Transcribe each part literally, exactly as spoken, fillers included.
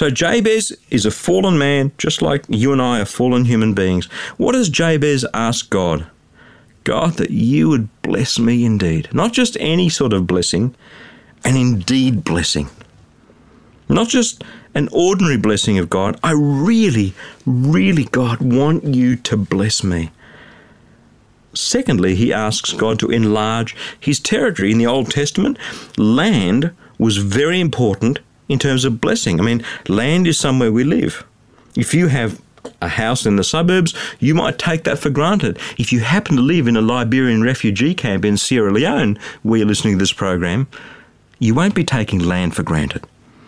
So Jabez is a fallen man, just like you and I are fallen human beings. What does Jabez ask God? God, that you would bless me indeed. Not just any sort of blessing, an indeed blessing. Not just an ordinary blessing of God. I really, really, God, want you to bless me. Secondly, he asks God to enlarge his territory. In the Old Testament, land was very important in terms of blessing. I mean, land is somewhere we live. If you have a house in the suburbs, you might take that for granted. If you happen to live in a Liberian refugee camp in Sierra Leone, where you're listening to this program, you won't be taking land for granted.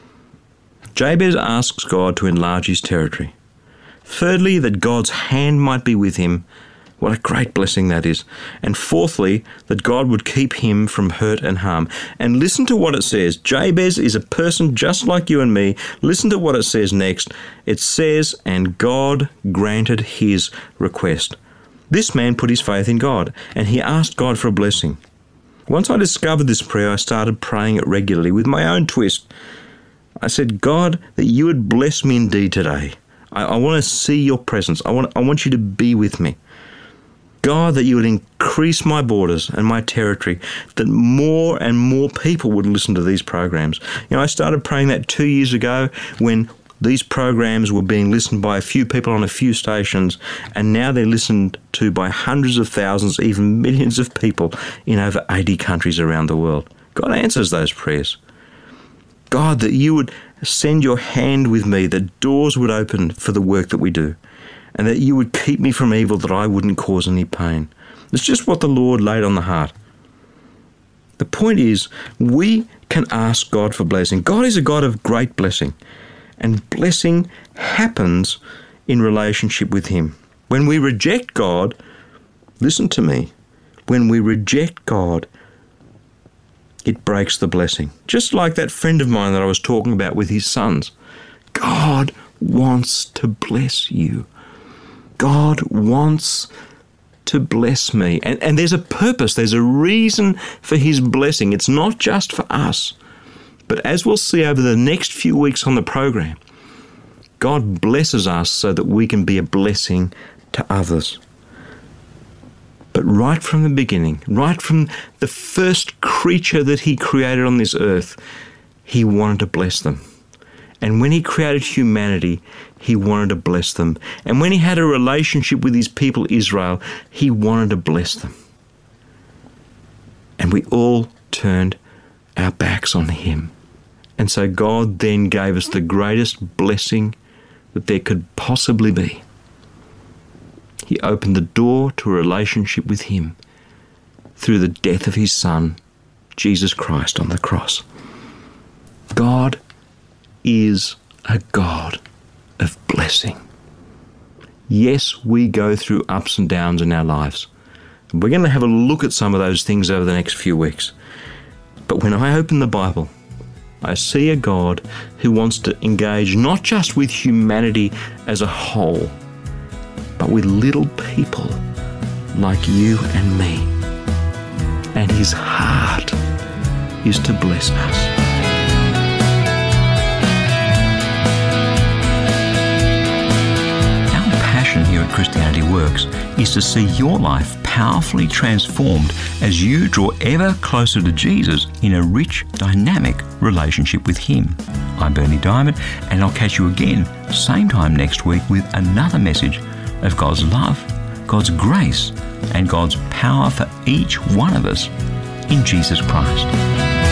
Jabez asks God to enlarge his territory. Thirdly, that God's hand might be with him. What a great blessing that is. And fourthly, that God would keep him from hurt and harm. And listen to what it says. Jabez is a person just like you and me. Listen to what it says next. It says, and God granted his request. This man put his faith in God, and he asked God for a blessing. Once I discovered this prayer, I started praying it regularly with my own twist. I said, God, that you would bless me indeed today. I, I want to see your presence. I want, I want you to be with me. God, that you would increase my borders and my territory, that more and more people would listen to these programs. You know, I started praying that two years ago when these programs were being listened by a few people on a few stations, and now they're listened to by hundreds of thousands, even millions of people in over eighty countries around the world. God answers those prayers. God, that you would send your hand with me, that doors would open for the work that we do, and that you would keep me from evil, that I wouldn't cause any pain. It's just what the Lord laid on the heart. The point is, we can ask God for blessing. God is a God of great blessing, and blessing happens in relationship with him. When we reject God, listen to me, when we reject God, it breaks the blessing. Just like that friend of mine that I was talking about with his sons. God wants to bless you. God wants to bless me. And, and there's a purpose, there's a reason for his blessing. It's not just for us. But as we'll see over the next few weeks on the program, God blesses us so that we can be a blessing to others. But right from the beginning, right from the first creature that he created on this earth, he wanted to bless them. And when he created humanity, he wanted to bless them. And when he had a relationship with his people Israel, he wanted to bless them. And we all turned our backs on him. And so God then gave us the greatest blessing that there could possibly be. He opened the door to a relationship with him through the death of his Son, Jesus Christ, on the cross. God is a God of blessing. Yes, we go through ups and downs in our lives. We're going to have a look at some of those things over the next few weeks. But when I open the Bible, I see a God who wants to engage not just with humanity as a whole, but with little people like you and me. And his heart is to bless us. Here at Christianity Works is to see your life powerfully transformed as you draw ever closer to Jesus in a rich, dynamic relationship with him. I'm Bernie Diamond, and I'll catch you again same time next week with another message of God's love, God's grace, and God's power for each one of us in Jesus Christ.